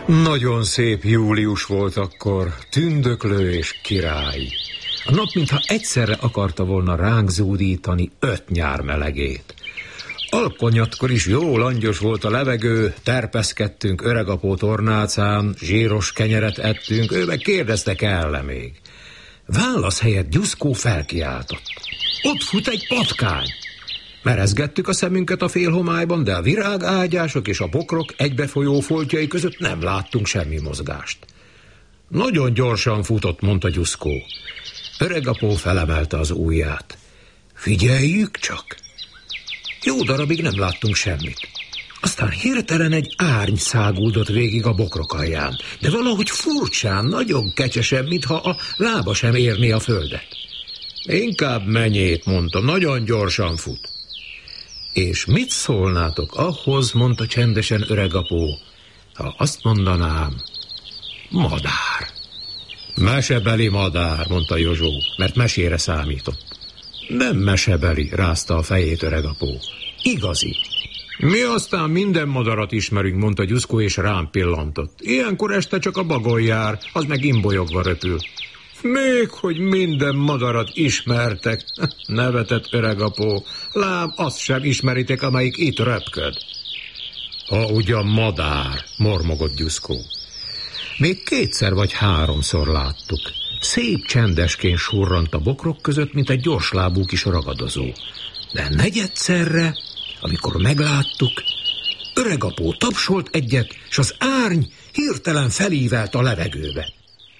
Nagyon szép július volt akkor, tündöklő és királyi. A nap mintha egyszerre akarta volna ránk zúdítani 5 nyár melegét. Alkonyatkor is jó langyos volt a levegő, terpeszkedtünk öregapó tornácán, zsíros kenyeret ettünk, ő meg kérdezte, kell-e még. Válasz helyett Gyuszkó felkiáltott. Ott fut egy patkány! Merezgettük a szemünket a félhomályban, de a virágágyások és a bokrok egybefolyó foltjai között nem láttunk semmi mozgást. Nagyon gyorsan futott, mondta Gyuszkó. Öregapó felemelte az ujját. Figyeljük csak! Jó darabig nem láttunk semmit. Aztán hirtelen egy árny száguldott végig a bokrok alján, de valahogy furcsán, nagyon kecsesen, mintha a lába sem érné a földet. Inkább menjét, mondtam, nagyon gyorsan fut. És mit szólnátok ahhoz, mondta csendesen öregapó, ha azt mondanám, madár. Mesebeli madár, mondta Józsó, mert mesére számított. Nem mesebeli, rázta a fejét öregapó. Igazi. Mi aztán minden madarat ismerünk, mondta Gyuszkó, és rám pillantott. Ilyenkor este csak a bagoly jár, az meg imbolyogva röpül. Még hogy minden madarat ismertek, nevetett öregapó. Lám, azt sem ismeritek, amelyik itt röpköd. Ha ugyan madár, mormogott Gyuszkó. Még 2 vagy 3 láttuk. Szép csendesként surrant a bokrok között, mint egy gyorslábú kis ragadozó. De 4-szerre, amikor megláttuk, öregapó tapsolt egyet, s az árny hirtelen felívelt a levegőbe.